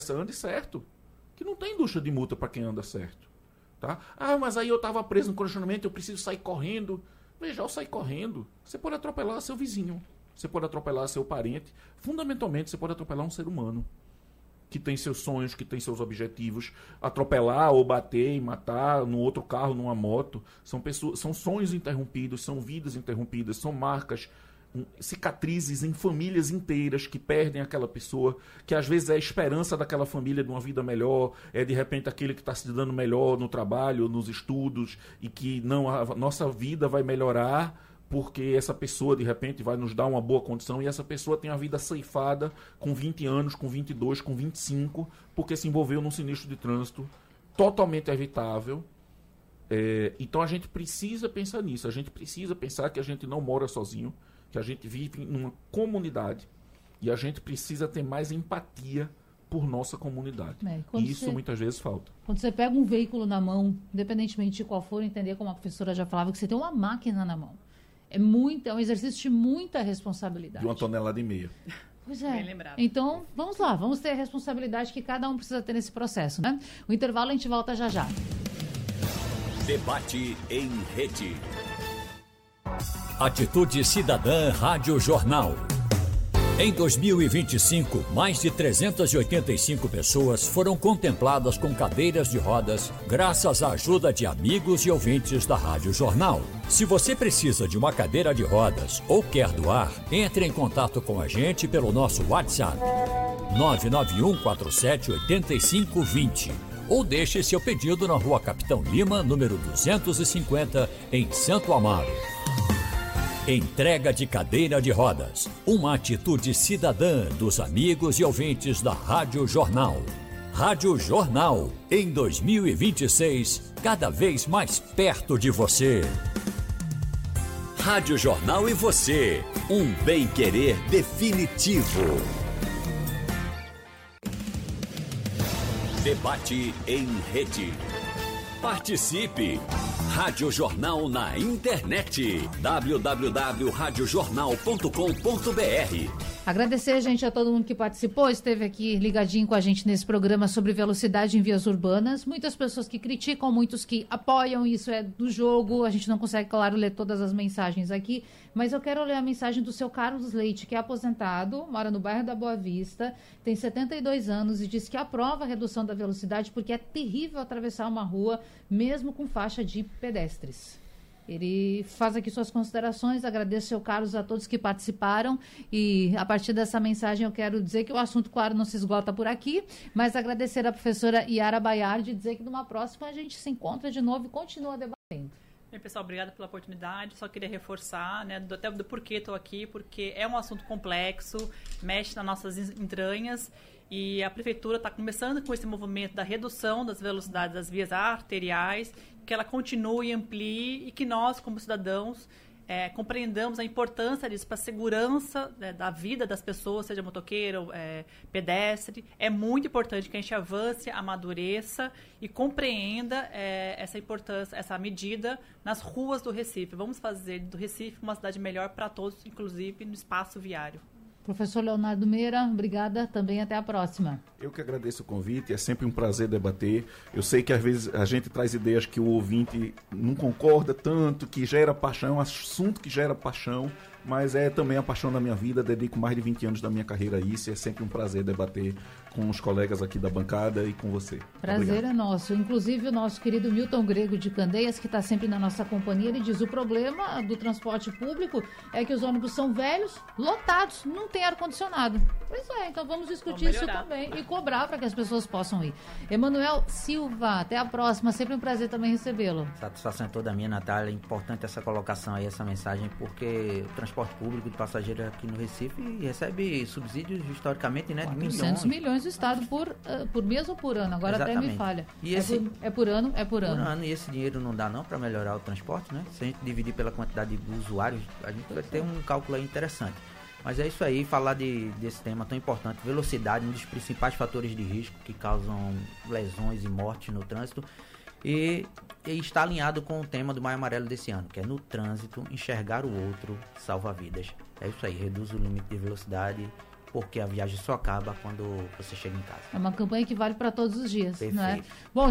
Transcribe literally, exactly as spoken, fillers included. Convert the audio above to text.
ande certo. Que não tem indústria de multa para quem anda certo. Tá? Ah, mas aí eu estava preso no congestionamento, eu preciso sair correndo. Veja, ao sair correndo, você pode atropelar seu vizinho. Você pode atropelar seu parente. Fundamentalmente, você pode atropelar um ser humano. Que tem seus sonhos, que tem seus objetivos. Atropelar ou bater e matar no outro carro, numa moto. São, pessoas, são sonhos interrompidos, são vidas interrompidas, são marcas, um, cicatrizes em famílias inteiras que perdem aquela pessoa, que às vezes é a esperança daquela família de uma vida melhor, é de repente aquele que está se dando melhor no trabalho, nos estudos, e que não, a nossa vida vai melhorar porque essa pessoa, de repente, vai nos dar uma boa condição, e essa pessoa tem a vida ceifada com vinte anos, com vinte e dois, com vinte e cinco, porque se envolveu num sinistro de trânsito totalmente evitável. É, então a gente precisa pensar nisso, a gente precisa pensar que a gente não mora sozinho, que a gente vive numa comunidade, e a gente precisa ter mais empatia por nossa comunidade. É, e isso você, muitas vezes falta. Quando você pega um veículo na mão, independentemente de qual for, entender como a professora já falava, que você tem uma máquina na mão. É, muito, é um exercício de muita responsabilidade. De uma tonelada e meia. Pois é. Então, vamos lá, vamos ter a responsabilidade que cada um precisa ter nesse processo, né? O intervalo a gente volta já já. Debate em rede. Atitude Cidadã Rádio Jornal. Em dois mil e vinte e cinco, mais de trezentas e oitenta e cinco pessoas foram contempladas com cadeiras de rodas graças à ajuda de amigos e ouvintes da Rádio Jornal. Se você precisa de uma cadeira de rodas ou quer doar, entre em contato com a gente pelo nosso WhatsApp nove nove um quatro sete oito cinco dois zero ou deixe seu pedido na Rua Capitão Lima, número duzentos e cinquenta, em Santo Amaro. Entrega de cadeira de rodas, uma atitude cidadã dos amigos e ouvintes da Rádio Jornal. Rádio Jornal, em dois mil e vinte e seis, cada vez mais perto de você. Rádio Jornal e você, um bem-querer definitivo. Debate em rede. Participe! Rádio Jornal na internet. w w w ponto rádio jornal ponto com ponto b r. Agradecer, gente, a todo mundo que participou, esteve aqui ligadinho com a gente nesse programa sobre velocidade em vias urbanas. Muitas pessoas que criticam, muitos que apoiam, isso é do jogo. A gente não consegue, claro, ler todas as mensagens aqui, mas eu quero ler a mensagem do seu Carlos Leite, que é aposentado, mora no bairro da Boa Vista, tem setenta e dois anos e diz que aprova a redução da velocidade porque é terrível atravessar uma rua, mesmo com faixa de pedestres. Ele faz aqui suas considerações, agradeço, seu Carlos, a todos que participaram, e a partir dessa mensagem eu quero dizer que o assunto, claro, não se esgota por aqui, mas agradecer a professora Yara Baiardi e dizer que numa próxima a gente se encontra de novo e continua debatendo. Bem, pessoal, obrigada pela oportunidade. Só queria reforçar, né, do, até do porquê estou aqui, porque é um assunto complexo, mexe nas nossas entranhas, e a Prefeitura está começando com esse movimento da redução das velocidades das vias arteriais, que ela continue e amplie, e que nós, como cidadãos, é, compreendamos a importância disso para a segurança, né, da vida das pessoas, seja motoqueiro, é, pedestre. É muito importante que a gente avance, amadureça e compreenda é, essa importância, essa medida nas ruas do Recife. Vamos fazer do Recife uma cidade melhor para todos, inclusive no espaço viário. Professor Leonardo Meira, obrigada, também até a próxima. Eu que agradeço o convite, é sempre um prazer debater. Eu sei que às vezes a gente traz ideias que o ouvinte não concorda tanto, que gera paixão, é um assunto que gera paixão, mas é também a paixão da minha vida, dedico mais de vinte anos da minha carreira a isso, e é sempre um prazer debater com os colegas aqui da bancada e com você. Prazer Obrigado. É nosso. Inclusive o nosso querido Milton Grego de Candeias, que está sempre na nossa companhia, ele diz: o problema do transporte público é que os ônibus são velhos, lotados, não tem ar-condicionado. Pois é, então vamos discutir vamos isso também e cobrar para que as pessoas possam ir. Emanuel Silva, até a próxima, sempre um prazer também recebê-lo. Satisfação é toda minha, Natália. É importante essa colocação aí, essa mensagem, porque o transporte público de passageiros aqui no Recife recebe subsídios historicamente, né, de milhões. duzentos milhões do Estado por, uh, por mês ou por ano, agora Exatamente. Até me falha. E é, esse, por, é por ano, é por, por ano. ano. E esse dinheiro não dá não para melhorar o transporte, né? Se a gente dividir pela quantidade de usuários, a gente vai ter um cálculo aí interessante. Mas é isso aí, falar de, desse tema tão importante, velocidade, um dos principais fatores de risco que causam lesões e mortes no trânsito, e, e está alinhado com o tema do Maio Amarelo desse ano, que é no trânsito, enxergar o outro salva vidas. É isso aí, reduz o limite de velocidade porque a viagem só acaba quando você chega em casa. É uma campanha que vale para todos os dias, não é? Perfeito. Bom,